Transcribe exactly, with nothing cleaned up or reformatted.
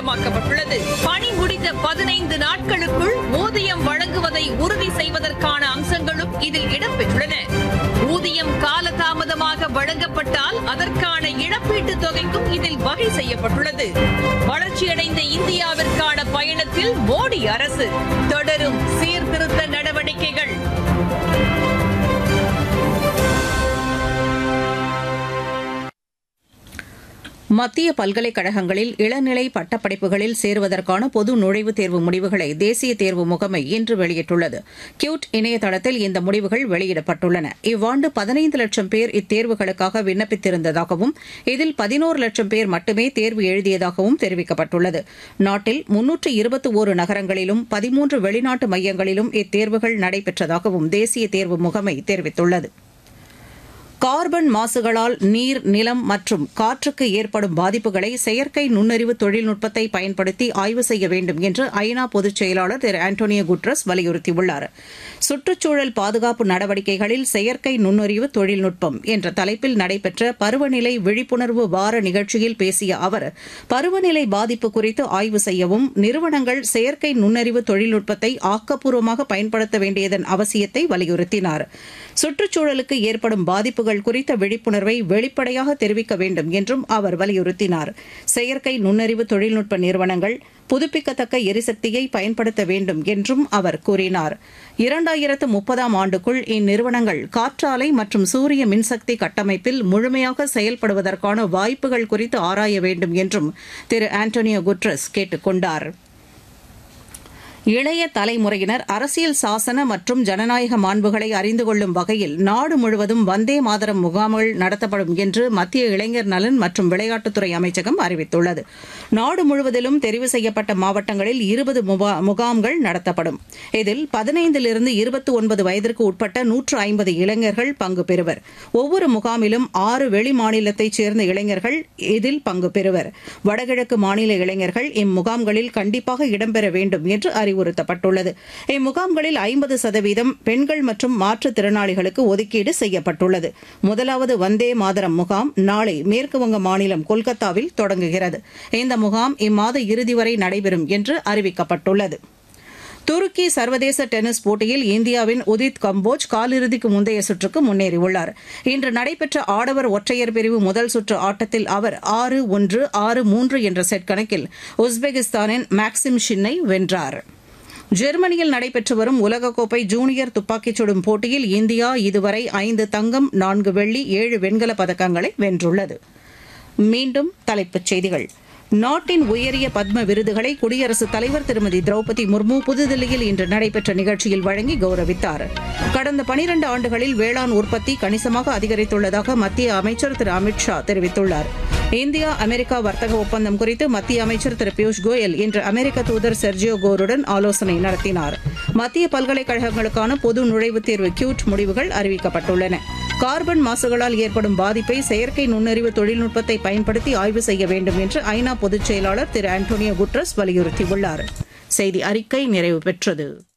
கட்டாயமாக்கப்பட்டுள்ளது. பணி முடிந்த பதினைந்து நாட்களுக்குள் ஊதியம் வழங்குவதை உறுதி செய்வதற்கான அம்சங்களும் இதில் இடம்பெற்றுள்ளன. ஊதியம் காலதாமதமாக வழங்கப்பட்டால் அதற்கான இழப்பீட்டுத் தொகைக்கும் இதில் வகை செய்யப்பட்டுள்ளது. வளர்ச்சியடைந்த இந்தியாவிற்கான பயணத்தில் மோடி அரசு தொடரும் சீர்திருத்த நடவடிக்கைகள். மத்திய பல்கலைக்கழகங்களில் இளநிலை பட்டப்படிப்புகளில் சேருவதற்கான பொது நுழைவுத் தேர்வு முடிவுகளை தேசிய தேர்வு முகமை இன்று வெளியிட்டுள்ளது. கியூட் இணையதளத்தில் இந்த முடிவுகள் வெளியிடப்பட்டுள்ளன. இவ்வாண்டு பதினைந்து லட்சம் பேர் இத்தேர்வுகளுக்காக விண்ணப்பித்திருந்ததாகவும் இதில் பதினோரு லட்சம் பேர் மட்டுமே தேர்வு எழுதியதாகவும் தெரிவிக்கப்பட்டுள்ளது. நாட்டில் முன்னூற்று இருபத்தி ஒரு நகரங்களிலும் பதிமூன்று வெளிநாட்டு மையங்களிலும் இத்தேர்வுகள் நடைபெற்றதாகவும் தேசிய தேர்வு முகமை தெரிவித்துள்ளது. கார்பன் மாசுகளால் நீர், நிலம் மற்றும் காற்றுக்கு ஏற்படும் பாதிப்புகளை செயற்கை நுண்ணறிவு தொழில்நுட்பத்தை பயன்படுத்தி ஆய்வு செய்ய வேண்டும் என்று ஐநா பொதுச் செயலாளர் திரு ஆண்டோனியோ குட்ரஸ் வலியுறுத்தியுள்ளார். சுற்றுச்சூழல் பாதுகாப்பு நடவடிக்கைகளில் செயற்கை நுண்ணறிவு தொழில்நுட்பம் என்ற தலைப்பில் நடைபெற்ற பருவநிலை விழிப்புணர்வு வார நிகழ்ச்சியில் பேசிய அவர், பருவநிலை பாதிப்பு குறித்து ஆய்வு செய்யவும் நிறுவனங்கள் செயற்கை நுண்ணறிவு தொழில்நுட்பத்தை ஆக்கப்பூர்வமாக பயன்படுத்த வேண்டியதன் அவசியத்தை வலியுறுத்தினார். சுற்றுச்சூழலுக்கு ஏற்படும் பாதிப்புகள் குறித்த விழிப்புணர்வை வெளிப்படையாக தெரிவிக்க வேண்டும் என்றும் அவர் வலியுறுத்தினார். செயற்கை நுண்ணறிவு தொழில்நுட்ப நிறுவனங்கள் புதுப்பிக்கத்தக்க எரிசக்தியை பயன்படுத்த வேண்டும் என்றும் அவர் கூறினார். இரண்டாயிரத்து முப்பதாம் ஆண்டுக்குள் இந்நிறுவனங்கள் காற்றாலை மற்றும் சூரிய மின்சக்தி கட்டமைப்பில் முழுமையாக செயல்படுவதற்கான வாய்ப்புகள் குறித்து ஆராய வேண்டும் என்றும் திரு ஆண்டோனியோ குட்ரஸ் கேட்டுக் கொண்டார். இளைய தலைமுறையினர் அரசியல் சாசன மற்றும் ஜனநாயக மாண்புகளை அறிந்து கொள்ளும் வகையில் நாடு முழுவதும் வந்தே மாதரம் முகாம்கள் நடத்தப்படும் என்று மத்திய இளைஞர் நலன் மற்றும் விளையாட்டுத்துறை அமைச்சகம் அறிவித்துள்ளது. நாடு முழுவதிலும் தெரிவு செய்யப்பட்ட மாவட்டங்களில் இருபது முகாம்கள் நடத்தப்படும். இதில் பதினைந்திலிருந்து இருபத்தி ஒன்பது வயதிற்கு உட்பட்ட நூற்று ஐம்பது இளைஞர்கள் பங்கு பெறுவர். ஒவ்வொரு முகாமிலும் ஆறு வெளி மாநிலத்தைச் சேர்ந்த இளைஞர்கள் இதில் பங்கு பெறுவர். வடகிழக்கு மாநில இளைஞர்கள் இம்முகாம்களில் கண்டிப்பாக இடம்பெற வேண்டும் என்று அறிவுறுத்தப்பட்டுள்ளது. இம்முகாம்களில் ஐம்பது சதவீதம் பெண்கள் மற்றும் மாற்றுத்திறனாளிகளுக்கு ஒதுக்கீடு செய்யப்பட்டுள்ளது. முதலாவது வந்தே மாதரம் முகாம் நாளை மேற்குவங்க மாநிலம் கொல்கத்தாவில் தொடங்குகிறது. இந்த முகாம் இம்மாத இறுதி வரை நடைபெறும் என்று அறிவிக்கப்பட்டுள்ளது. துருக்கி சர்வதேச டென்னிஸ் போட்டியில் இந்தியாவின் உதித் கம்போஜ் காலிறுதிக்கு முந்தைய சுற்றுக்கு முன்னேறியுள்ளார். இன்று நடைபெற்ற ஆடவர் ஒற்றையர் பிரிவு முதல் சுற்று ஆட்டத்தில் அவர் ஆறு ஒன்று ஆறு மூன்று என்ற செட் கணக்கில் உஸ்பெகிஸ்தானின் மேக்சிம் ஷின்னை வென்றார். ஜெர்மனியில் நடைபெற்று வரும் உலகக்கோப்பை ஜூனியர் துப்பாக்கிச் சுடும் போட்டியில் இந்தியா இதுவரை ஐந்து தங்கம், நான்கு வெள்ளி, ஏழு வெண்கலப் பதக்கங்களை வென்றுள்ளது. மீண்டும் தலைப்புச் செய்திகள். நாட்டின் உயரிய பத்ம விருதுகளை குடியரசுத் தலைவர் திருமதி திரௌபதி முர்மு புதுதில்லியில் இன்று நடைபெற்ற நிகழ்ச்சியில் வழங்கி கௌரவித்தார். கடந்த பனிரண்டு ஆண்டுகளில் வேளாண் உற்பத்தி கணிசமாக அதிகரித்துள்ளதாக மத்திய அமைச்சர் திரு அமித் ஷா தெரிவித்துள்ளார். இந்தியா அமெரிக்கா வர்த்தக ஒப்பந்தம் குறித்து மத்திய அமைச்சர் திரு பியூஷ் கோயல் இன்று அமெரிக்க தூதர் செர்ஜியோ கோருடன் ஆலோசனை நடத்தினார். மத்திய பல்கலைக்கழகங்களுக்கான பொது நுழைவுத் தேர்வு கியூட் முடிவுகள் அறிவிக்கப்பட்டுள்ளன. கார்பன் மாசுகளால் ஏற்படும் பாதிப்பை செயற்கை நுண்ணறிவு தொழில்நுட்பத்தை பயன்படுத்தி ஆய்வு செய்ய வேண்டும் என்று ஐநா பொதுச் செயலாளர் திரு ஆண்டோனியோ குட்ரஸ் வலியுறுத்தியுள்ளார். செய்தி அறிக்கை நிறைவு பெற்றது.